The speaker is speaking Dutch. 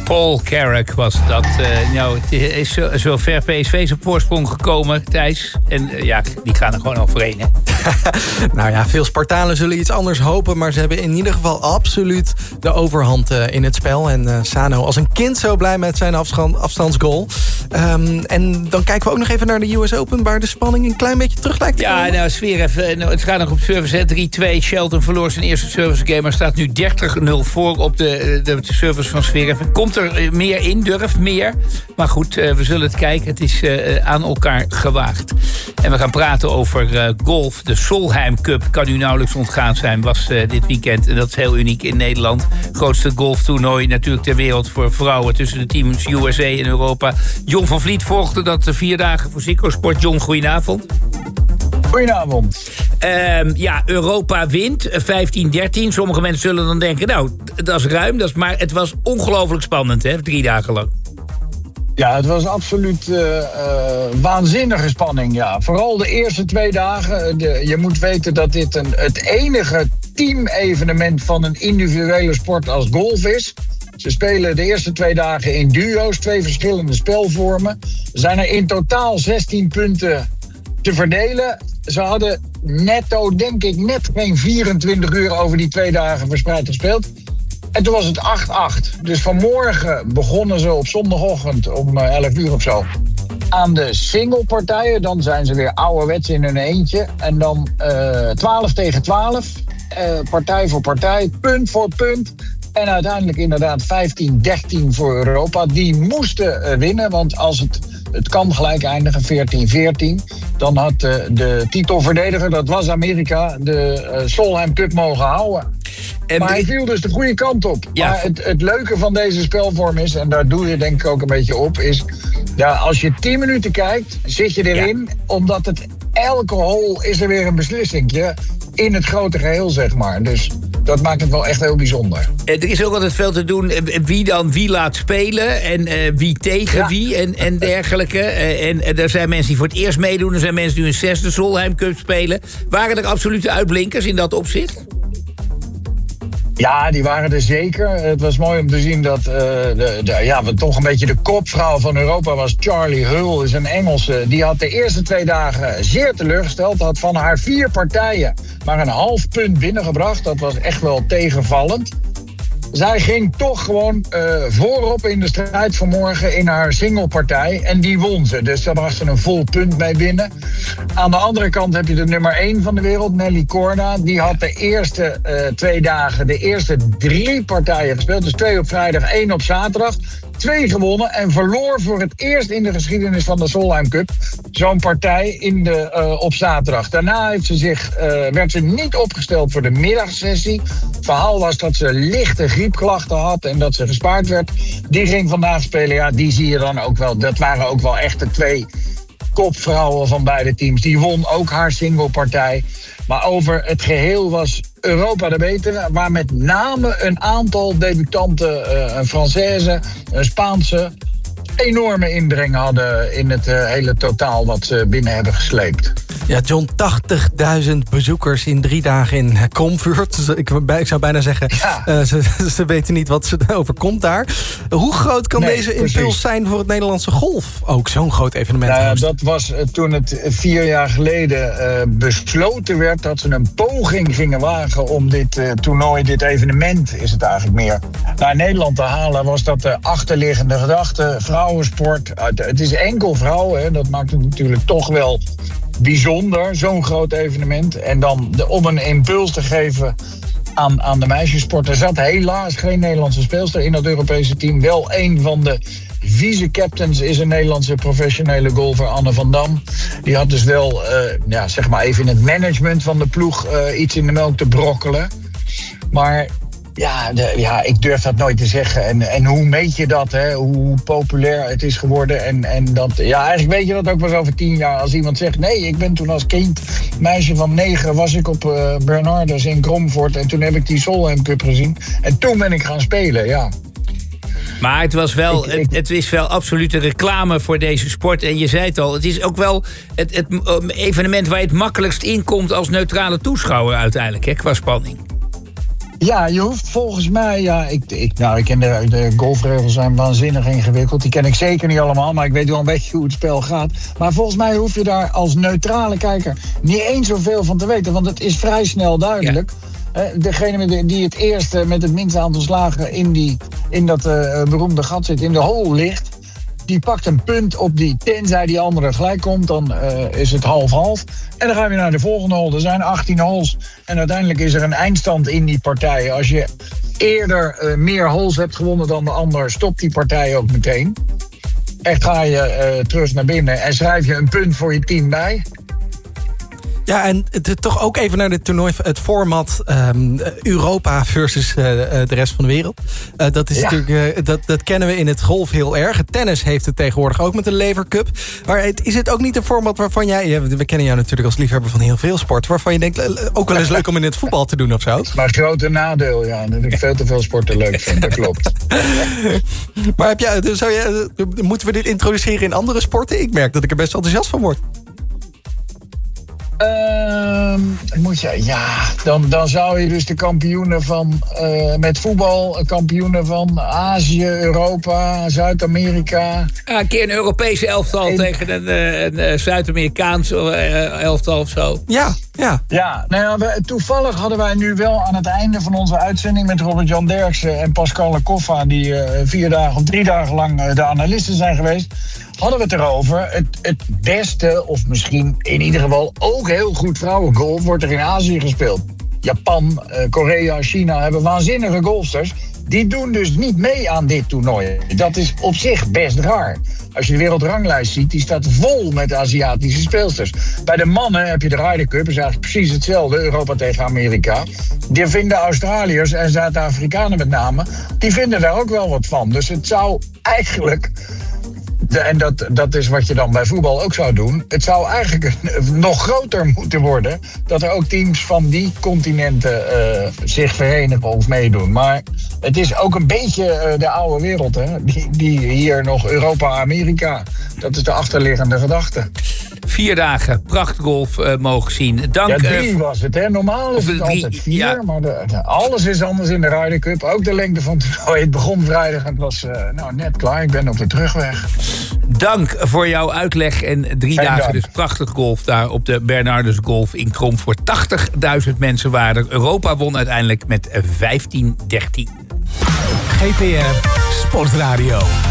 Paul Carrack was dat. Het is zo ver PSV op voorsprong gekomen, Thijs. En die gaan er gewoon overheen, hè? Nou ja, veel Spartanen zullen iets anders hopen, maar ze hebben in ieder geval absoluut de overhand in het spel. En Sano als een kind zo blij met zijn afstandsgoal. En dan kijken we ook nog even naar de US Open, waar de spanning een klein beetje terug lijkt te komen. Ja, Zverev, het gaat nog op service, hè. 3-2. Shelton verloor zijn eerste service game, maar staat nu 30-0 voor op de service van Zverev. Komt er meer in, durft meer. Maar goed, we zullen het kijken. Het is aan elkaar gewaagd. En we gaan praten over golf. De Solheim Cup kan u nauwelijks ontgaan zijn. Was dit weekend, en dat is heel uniek in Nederland. Grootste golftoernooi natuurlijk ter wereld voor vrouwen tussen de teams USA en Europa. John van Vliet volgde dat 4 dagen voor Ziggo Sport. John, goedenavond. Goedenavond. Europa wint 15-13. Sommige mensen zullen dan denken, nou, dat is ruim. Maar het was ongelooflijk spannend, hè, 3 dagen lang. Ja, het was absoluut waanzinnige spanning, ja. Vooral de eerste 2 dagen. Je moet weten dat dit het enige teamevenement van een individuele sport als golf is. Ze spelen de eerste 2 dagen in duo's, 2 verschillende spelvormen. Er zijn er in totaal 16 punten te verdelen. Ze hadden netto, denk ik, net geen 24 uur over die 2 dagen verspreid gespeeld. En toen was het 8-8. Dus vanmorgen begonnen ze op zondagochtend om 11 uur of zo aan de singlepartijen. Dan zijn ze weer ouderwets in hun eentje. En dan 12 tegen 12. Partij voor partij, punt voor punt. En uiteindelijk inderdaad 15-13 voor Europa. Die moesten winnen, want als het kan gelijk eindigen, 14-14. Dan had de titelverdediger, dat was Amerika, de Solheim Cup mogen houden. Maar hij viel dus de goede kant op. Ja. Maar het leuke van deze spelvorm is, en daar doe je denk ik ook een beetje op, is, ja, als je 10 minuten kijkt, zit je erin, omdat het elke hole is er weer een beslissingje in het grote geheel, zeg maar. Dus dat maakt het wel echt heel bijzonder. Er is ook altijd veel te doen. Wie dan wie laat spelen en wie tegen wie en dergelijke. En er zijn mensen die voor het eerst meedoen. Er zijn mensen die een 6e Solheim Cup spelen. Waren er absolute uitblinkers in dat opzicht? Ja, die waren er zeker. Het was mooi om te zien dat toch een beetje de kopvrouw van Europa was. Charlie Hull is een Engelse. Die had de eerste 2 dagen zeer teleurgesteld. Had van haar 4 partijen maar een half punt binnengebracht. Dat was echt wel tegenvallend. Zij ging toch gewoon voorop in de strijd vanmorgen in haar singlepartij. En die won ze. Dus daar bracht ze een vol punt mee binnen. Aan de andere kant heb je de nummer 1 van de wereld, Nelly Korda. Die had de eerste 2 dagen, de eerste 3 partijen gespeeld. Dus 2 op vrijdag, 1 op zaterdag. 2 gewonnen en verloor voor het eerst in de geschiedenis van de Solheim Cup zo'n partij op zaterdag. Daarna werd ze niet opgesteld voor de middagsessie. Het verhaal was dat ze lichte griepklachten had en dat ze gespaard werd. Die ging vandaag spelen. Ja, die zie je dan ook wel. Dat waren ook wel echt de 2 kopvrouwen van beide teams. Die won ook haar singlepartij. Maar over het geheel was Europa de betere, waar met name een aantal debutanten, een Française, een Spaanse, enorme inbreng hadden in het hele totaal wat ze binnen hebben gesleept. Ja, John, 80.000 bezoekers in 3 dagen in Kromvuurt. Ik zou bijna zeggen, ze weten niet wat ze overkomt daar. Hoe groot kan deze impuls zijn voor het Nederlandse golf? Ook zo'n groot evenement. Dat was toen het 4 jaar geleden besloten werd dat ze een poging gingen wagen om dit toernooi, dit evenement is het eigenlijk meer, naar Nederland te halen. Was dat de achterliggende gedachte, vrouwensport. Het is enkel vrouwen, hè, dat maakt het natuurlijk toch wel bijzonder, zo'n groot evenement. En dan om een impuls te geven aan de meisjessport. Er zat helaas geen Nederlandse speelster in dat Europese team. Wel een van de vice-captains is een Nederlandse professionele golfer, Anne van Dam. Die had dus wel, zeg maar even in het management van de ploeg iets in de melk te brokkelen. Maar ik durf dat nooit te zeggen. En hoe meet je dat, hè? Hoe populair het is geworden. En dat, eigenlijk weet je dat ook pas over 10 jaar. Als iemand zegt, nee, ik ben toen als kind, meisje van 9, was ik op Bernardus in Kromvoort. En toen heb ik die Solheim Cup gezien. En toen ben ik gaan spelen, ja. Maar het was wel, het is wel absolute reclame voor deze sport. En je zei het al, het is ook wel het evenement waar je het makkelijkst in komt als neutrale toeschouwer uiteindelijk, hè, qua spanning. Ja, je hoeft volgens mij... Ja, ik ken de golfregels zijn waanzinnig ingewikkeld. Die ken ik zeker niet allemaal, maar ik weet wel een beetje hoe het spel gaat. Maar volgens mij hoef je daar als neutrale kijker niet eens zoveel van te weten. Want het is vrij snel duidelijk. Ja. Degene die het eerste met het minste aantal slagen in dat beroemde gat zit, in de hole ligt... Die pakt een punt op die, tenzij die andere gelijk komt, dan is het half-half. En dan gaan we naar de volgende hole. Er zijn 18 holes. En uiteindelijk is er een eindstand in die partij. Als je eerder meer holes hebt gewonnen dan de ander, stopt die partij ook meteen. Echt ga je terug naar binnen en schrijf je een punt voor je team bij. Ja, en toch ook even naar het toernooi, het format Europa versus de rest van de wereld. Dat is natuurlijk, dat kennen we in het golf heel erg. Het tennis heeft het tegenwoordig ook met de Lever Cup. Maar is het ook niet een format waarvan jij... We kennen jou natuurlijk als liefhebber van heel veel sport. Waarvan je denkt, ook wel eens leuk om in het voetbal te doen of zo? Maar het grote nadeel, dat ik veel te veel sporten leuk vind. Dat klopt. Maar moeten we dit introduceren in andere sporten? Ik merk dat ik er best enthousiast van word. Dan zou je dus de kampioenen van met voetbal, kampioenen van Azië, Europa, Zuid-Amerika. Een keer een Europese elftal tegen een Zuid-Amerikaans elftal of zo. Ja, toevallig hadden wij nu wel aan het einde van onze uitzending met Robert-Jan Derksen en Pascal Le Coffa, die 4 dagen of 3 dagen lang de analisten zijn geweest, hadden we het erover. Het beste, of misschien in ieder geval ook heel goed vrouwengolf, wordt er in Azië gespeeld. Japan, Korea, China hebben waanzinnige golfsters. Die doen dus niet mee aan dit toernooi. Dat is op zich best raar. Als je de wereldranglijst ziet, die staat vol met Aziatische speelsters. Bij de mannen heb je de Ryder Cup, is eigenlijk precies hetzelfde. Europa tegen Amerika. Die vinden Australiërs en Zuid-Afrikanen met name, die vinden daar ook wel wat van. Dus het zou eigenlijk... En dat is wat je dan bij voetbal ook zou doen. Het zou eigenlijk nog groter moeten worden, dat er ook teams van die continenten zich verenigen of meedoen. Maar het is ook een beetje de oude wereld, hè? Die hier nog Europa-Amerika. Dat is de achterliggende gedachte. 4 dagen prachtgolf mogen zien. Dank, 3 was het, hè? Normaal is het altijd 4, ja. Maar alles is anders in de Ryder Cup. Ook de lengte van het toernooi. Het begon vrijdag en het was net klaar. Ik ben op de terugweg. Dank voor jouw uitleg. En 3 dagen dus prachtig golf daar op de Bernardus Golf in Krom. Voor 80.000 mensen waren er. Europa won uiteindelijk met 15-13. GPR Sportradio.